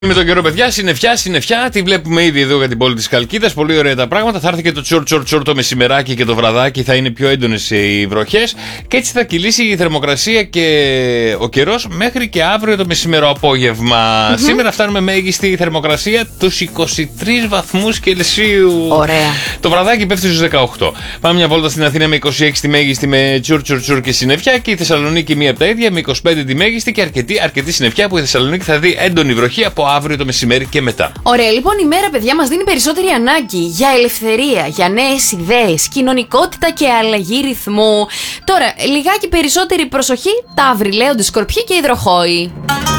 Με τον καιρό, παιδιά, συννεφιά. Τη βλέπουμε ήδη εδώ για την πόλη της Χαλκίδας. Πολύ ωραία τα πράγματα. Θα έρθει και το τσορ το μεσημεράκι και το βραδάκι. Θα είναι πιο έντονες οι βροχές. Και έτσι θα κυλήσει η θερμοκρασία και ο καιρός μέχρι και αύριο το μεσημερό απόγευμα. Σήμερα φτάνουμε μέγιστη θερμοκρασία τους 23 βαθμούς Κελσίου. Ωραία. Το βραδάκι πέφτει στους 18. Πάμε μια βόλτα στην Αθήνα με 26 τη μέγιστη με τσουρ και συννεφιά. Και η Θεσσαλονίκη μία από τα ίδια με 25 τη μέγιστη και αρκετή συννεφιά που η Θεσσαλονίκη θα δει έντονη βροχή από αύριο το μεσημέρι και μετά. Ωραία, λοιπόν, η μέρα, παιδιά, μας δίνει περισσότερη ανάγκη για ελευθερία, για νέες ιδέες, κοινωνικότητα και αλλαγή ρυθμού. Τώρα, λιγάκι περισσότερη προσοχή τα αυριλέοντες Σκορπιοί και υδροχόοι.